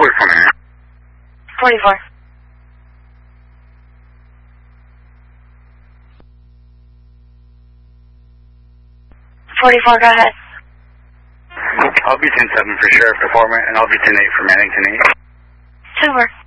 44 minutes. 44. 44, go ahead. I'll be 10-7 for Sheriff Department, and I'll be 10-8 for Mannington 8. Super.